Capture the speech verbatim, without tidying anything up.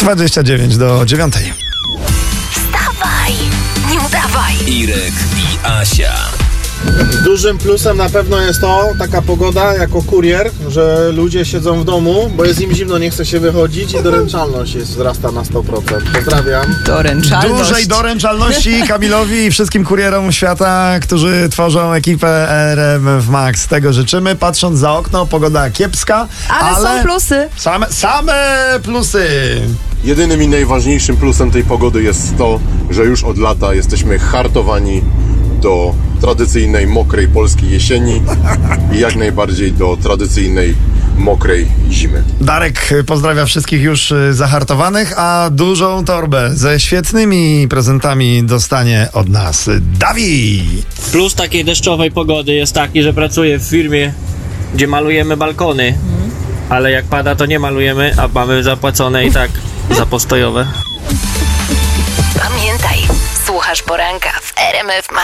dwadzieścia dziewięć do dziewiątej. Wstawaj, nie udawaj. Irek i Asia. Dużym plusem na pewno jest to, taka pogoda jako kurier, że ludzie siedzą w domu, bo jest im zimno, nie chce się wychodzić i doręczalność jest, wzrasta na sto procent. Pozdrawiam. Doręczalność. Dużej doręczalności Kamilowi i wszystkim kurierom świata, którzy tworzą ekipę R M F Max. Tego życzymy. Patrząc za okno, pogoda kiepska, Ale, ale są plusy. Same, same plusy. Jedynym i najważniejszym plusem tej pogody jest to, że już od lata jesteśmy hartowani do tradycyjnej, mokrej polskiej jesieni i jak najbardziej do tradycyjnej, mokrej zimy. Darek pozdrawia wszystkich już zahartowanych, a dużą torbę ze świetnymi prezentami dostanie od nas Dawid. Plus takiej deszczowej pogody jest taki, że pracuję w firmie, gdzie malujemy balkony, ale jak pada, to nie malujemy, a mamy zapłacone i tak za postojowe. Pamiętaj, słuchasz poranka w R M F Max.